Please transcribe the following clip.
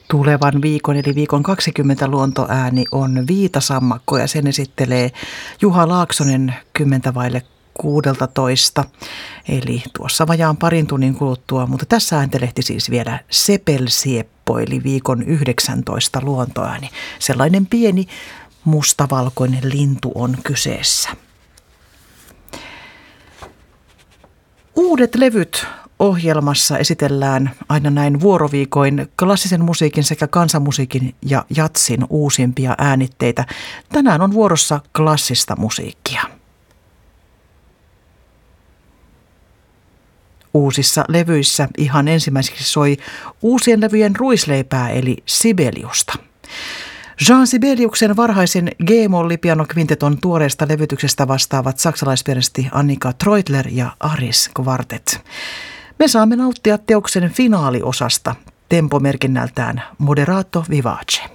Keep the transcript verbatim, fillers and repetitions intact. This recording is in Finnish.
Tulevan viikon eli viikon kaksikymmentä luontoääni on Viitasammakko ja sen esittelee Juha Laaksonen kymmentä vaille kuudeltatoista. Eli tuossa vajaan parin tunnin kuluttua, mutta tässä ääntelehti siis vielä Sepelsieppo eli viikon yhdeksäntoista luontoääni. Sellainen pieni mustavalkoinen lintu on kyseessä. Uudet levyt ohjelmassa esitellään aina näin vuoroviikoin klassisen musiikin sekä kansanmusiikin ja jatsin uusimpia äänitteitä. Tänään on vuorossa klassista musiikkia. Uusissa levyissä ihan ensimmäiseksi soi uusien levyjen ruisleipää eli Sibeliusta. Jean Sibeliuksen varhaisen G-molli-pianokvinteton tuoreesta levytyksestä vastaavat saksalaispianisti Annika Treutler ja Aris Quartet. Me saamme nauttia teoksen finaaliosasta tempomerkinnältään Moderato Vivace.